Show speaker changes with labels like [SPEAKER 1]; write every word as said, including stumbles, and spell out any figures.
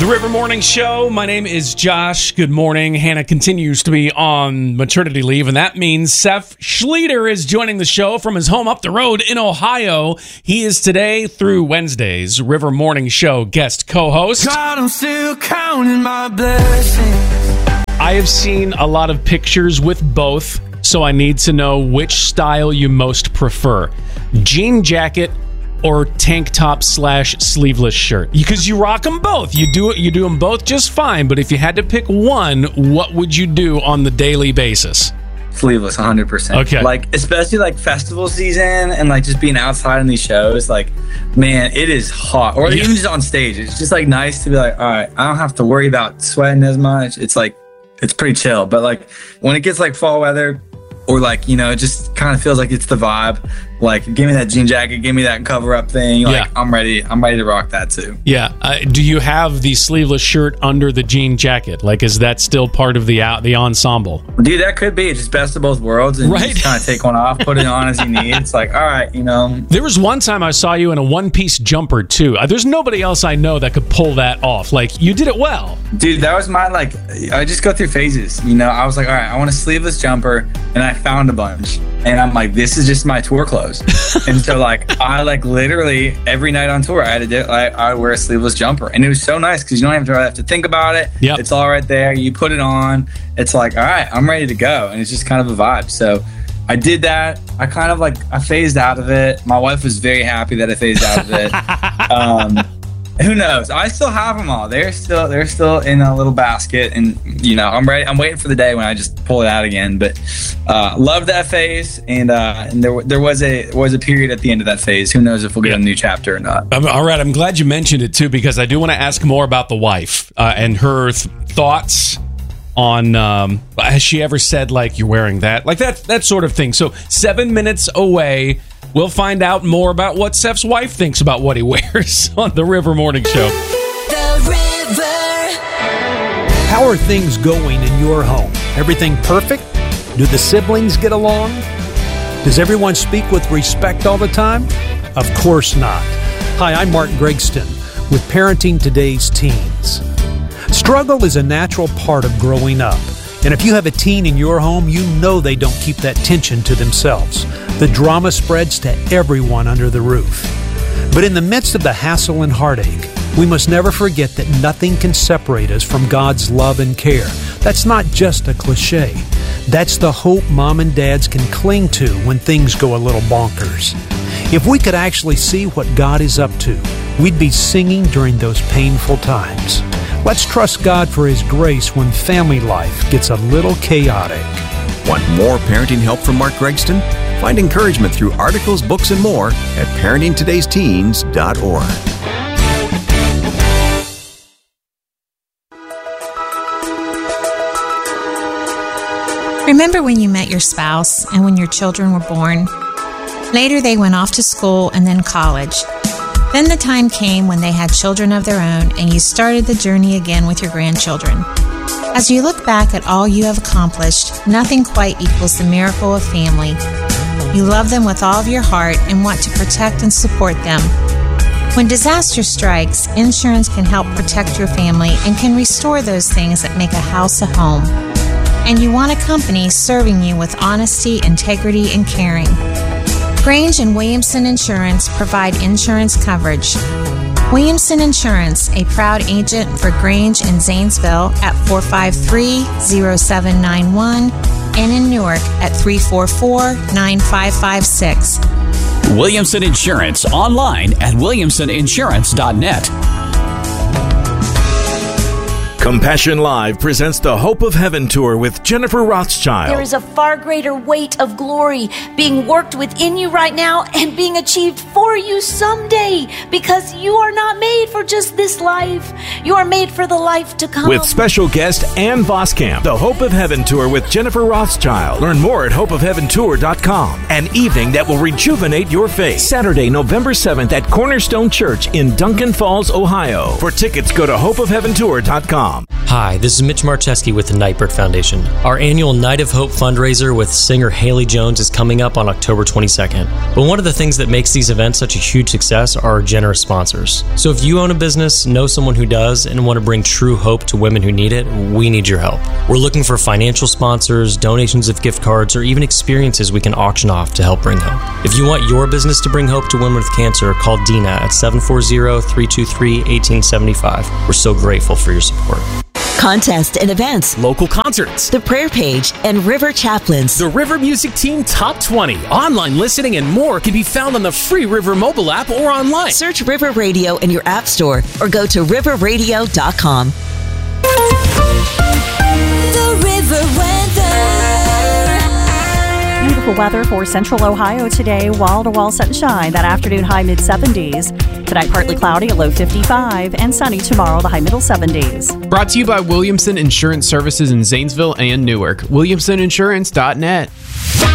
[SPEAKER 1] The River Morning Show. My name is Josh. Good morning. Hannah continues to be on maternity leave, and that means Seth Schleter is joining the show from his home up the road in Ohio. He is today through Wednesday's River Morning Show guest co-host.
[SPEAKER 2] God, I'm still counting my blessings.
[SPEAKER 1] I have seen a lot of pictures with both, so I need to know which style you most prefer. Jean jacket or tank top slash sleeveless shirt? Because you rock them both. You do you do them both just fine. But if you had to pick one, what would you do on the daily basis?
[SPEAKER 3] Sleeveless, one hundred percent.
[SPEAKER 1] Okay.
[SPEAKER 3] Like, especially like festival season and like just being outside in these shows, like, man, it is hot. Or
[SPEAKER 1] Yeah.
[SPEAKER 3] even just on stage. It's just like nice to be like, all right, I don't have to worry about sweating as much. It's like, it's pretty chill. But like when it gets like fall weather, or like, you know, it just kind of feels like it's the vibe. Like, give me that jean jacket, give me that cover up thing. Like,
[SPEAKER 1] Yeah.
[SPEAKER 3] I'm ready. I'm ready to rock that too.
[SPEAKER 1] Yeah. Uh, do you have the sleeveless shirt under the jean jacket? Like, is that still part of the out the ensemble?
[SPEAKER 3] Dude, that could be. It's just best of both worlds. And
[SPEAKER 1] Right.
[SPEAKER 3] you just kind of take one off, put it on as you need. It's like, all right, you know.
[SPEAKER 1] There was one time I saw you in a one-piece jumper, too. Uh, there's nobody else I know that could pull that off. Like, you did it well.
[SPEAKER 3] Dude, that was my, like, I just go through phases. You know, I was like, all right, I want a sleeveless jumper. And I found a bunch. And I'm like, this is just my tour clothes. And so, like, I, like, literally every night on tour, I had to do, I, I would wear a sleeveless jumper. And it was so nice because you don't have to, have to think about it.
[SPEAKER 1] Yep.
[SPEAKER 3] It's all right there. You put it on. It's like, all right, I'm ready to go. And it's just kind of a vibe. So I did that. I kind of, like, I phased out of it. My wife was very happy that I phased out of it. um, Who knows? I still have them all. They're still they're still in a little basket, and you know I'm ready. I'm waiting for the day when I just pull it out again. But uh, love that phase, and uh, and there there was a was a period at the end of that phase. Who knows if we'll get a new chapter or not?
[SPEAKER 1] Um, all right, I'm glad you mentioned it too, because I do want to ask more about the wife uh, and her th- thoughts on. Um, has she ever said like you're wearing that, like that that sort of thing? So seven minutes away. We'll find out more about what Seth's wife thinks about what he wears on the River Morning Show.
[SPEAKER 4] The River.
[SPEAKER 5] How are things going in your home? Everything perfect? Do the siblings get along? Does everyone speak with respect all the time? Of course not. Hi, I'm Mark Gregston with Parenting Today's Teens. Struggle is a natural part of growing up. And if you have a teen in your home, you know they don't keep that tension to themselves. The drama spreads to everyone under the roof. But in the midst of the hassle and heartache, we must never forget that nothing can separate us from God's love and care. That's not just a cliche. That's the hope mom and dads can cling to when things go a little bonkers. If we could actually see what God is up to, we'd be singing during those painful times. Let's trust God for His grace when family life gets a little chaotic.
[SPEAKER 6] Want more parenting help from Mark Gregston? Find encouragement through articles, books, and more at parenting todays teens dot org.
[SPEAKER 7] Remember when you met your spouse and when your children were born? Later they went off to school and then college. Then the time came when they had children of their own and you started the journey again with your grandchildren. As you look back at all you have accomplished, nothing quite equals the miracle of family. You love them with all of your heart and want to protect and support them. When disaster strikes, insurance can help protect your family and can restore those things that make a house a home. And you want a company serving you with honesty, integrity, and caring. Grange and Williamson Insurance provide insurance coverage. Williamson Insurance, a proud agent for Grange in Zanesville at four five three, zero seven nine one and in Newark at three four four, nine five five six.
[SPEAKER 8] Williamson Insurance online at williamson insurance dot net.
[SPEAKER 9] Compassion Live presents the Hope of Heaven Tour with Jennifer Rothschild.
[SPEAKER 10] There is a far greater weight of glory being worked within you right now and being achieved for you someday, because you are not made for just this life. You are made for the life to come.
[SPEAKER 9] With special guest Ann Voskamp, the Hope of Heaven Tour with Jennifer Rothschild. Learn more at hope of heaven tour dot com. An evening that will rejuvenate your faith. Saturday, November seventh at Cornerstone Church in Duncan Falls, Ohio. For tickets, go to hope of heaven tour dot com.
[SPEAKER 11] Hi, this is Mitch Marcheski with the Nightbird Foundation. Our annual Night of Hope fundraiser with singer Haley Jones is coming up on October twenty-second. But one of the things that makes these events such a huge success are our generous sponsors. So if you own a business, know someone who does, and want to bring true hope to women who need it, we need your help. We're looking for financial sponsors, donations of gift cards, or even experiences we can auction off to help bring hope. If you want your business to bring hope to women with cancer, call Dina at seven four zero, three two three, one eight seven five. We're so grateful for your support.
[SPEAKER 12] Contests and events,
[SPEAKER 13] local concerts,
[SPEAKER 12] the prayer page, and River Chaplains.
[SPEAKER 13] The River Music Team Top twenty. Online listening and more can be found on the free River mobile app or online.
[SPEAKER 12] Search River Radio in your app store or go to river radio dot com.
[SPEAKER 4] The River weather.
[SPEAKER 14] Beautiful weather for central Ohio today. Wall-to-wall sunshine. That afternoon high mid seventies. Tonight partly cloudy, a low fifty-five. And sunny tomorrow, the high middle seventies.
[SPEAKER 15] Brought to you by Williamson Insurance Services in Zanesville and Newark. Williamson Insurance dot net.